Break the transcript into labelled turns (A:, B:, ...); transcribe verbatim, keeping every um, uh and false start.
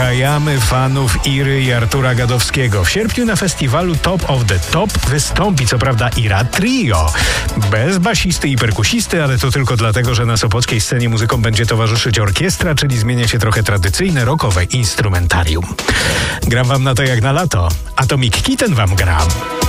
A: uspokajamy fanów Iry i Artura Gadowskiego. W sierpniu na festiwalu Top of the Top wystąpi co prawda Ira Trio. Bez basisty i perkusisty, ale to tylko dlatego, że na sopockiej scenie muzykom będzie towarzyszyć orkiestra, czyli zmienia się trochę tradycyjne rockowe instrumentarium. Gram wam na to jak na lato. Atomic Kitten wam gram.